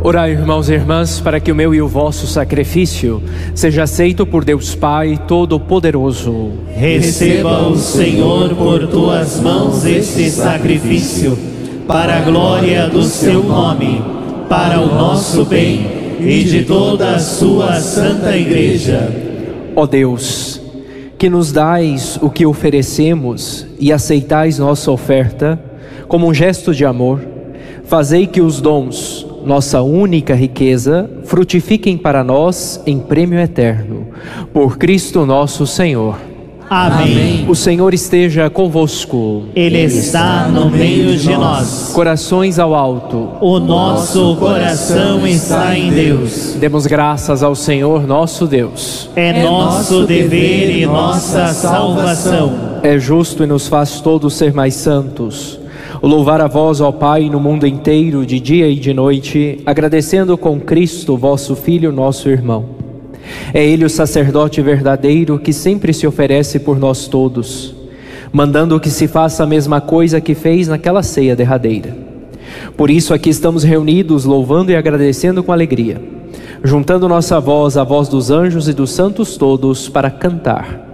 Orai, irmãos e irmãs, para que o meu e o vosso sacrifício seja aceito por Deus Pai Todo-Poderoso. Receba o Senhor por tuas mãos este sacrifício, para a glória do seu nome, para o nosso bem e de toda a sua santa Igreja. Ó Deus, que nos dais o que oferecemos e aceitais nossa oferta como um gesto de amor, fazei que os dons, nossa única riqueza, frutifiquem para nós em prêmio eterno. Por Cristo nosso Senhor. Amém. O Senhor esteja convosco. Ele está no meio de nós. Corações ao alto. O nosso coração está em Deus. Demos graças ao Senhor nosso Deus. É nosso dever e nossa salvação. É justo e nos faz todos ser mais santos. Louvar a vós, ó Pai, no mundo inteiro, de dia e de noite, agradecendo com Cristo, vosso Filho, nosso irmão. É Ele o sacerdote verdadeiro que sempre se oferece por nós todos, mandando que se faça a mesma coisa que fez naquela ceia derradeira. Por isso aqui estamos reunidos, louvando e agradecendo com alegria, juntando nossa voz à voz dos anjos e dos santos todos para cantar.